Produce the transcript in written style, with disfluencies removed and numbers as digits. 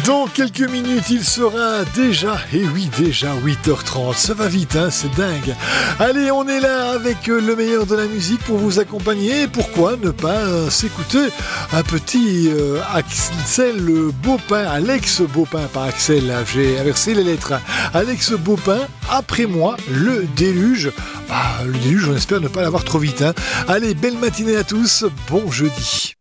Dans quelques minutes, il sera déjà 8h30. Ça va vite, hein, c'est dingue. Allez, on est là avec le meilleur de la musique pour vous accompagner. Pourquoi ne pas s'écouter un petit Axel Baupin, Alex Baupin, pas Axel, là, j'ai inversé les lettres. Alex Baupin, après moi, le déluge. Le déluge, on espère ne pas l'avoir trop vite. Hein. Allez, belle matinée à tous, bon jeudi.